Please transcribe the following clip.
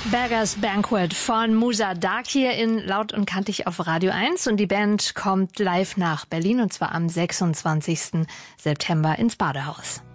Beggars Banquet von Musa Dark hier in Laut und Kantig auf Radio 1 und die Band kommt live nach Berlin und zwar am 26. September ins Badehaus.